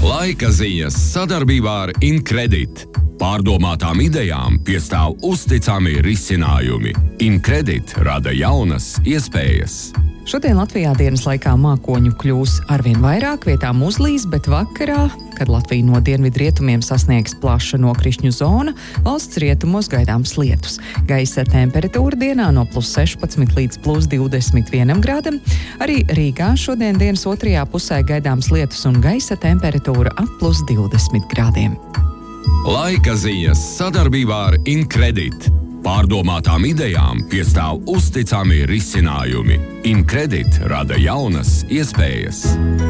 Laika ziņas sadarbībā ar Incredit. Pārdomātām idejām piestāv uzticami risinājumi. Incredit rada jaunas iespējas. Šodien Latvijā dienas laikā mākoņu kļūs arvien vairāk, vietām uzlīs, bet vakarā, kad Latvija no dienvidrietumiem sasniegs plaša nokrišņu zona, valsts rietumos gaidāms lietus. Gaisa temperatūra dienā no +16 līdz +21 grādam. Arī Rīgā šodien dienas otrajā pusē gaidāms lietus un gaisa temperatūra ap +20 grādiem. Laika ziņas sadarbībā ar Incredit. Pārdomātām idejām piestāv uzticami risinājumi. Incredit rada jaunas iespējas.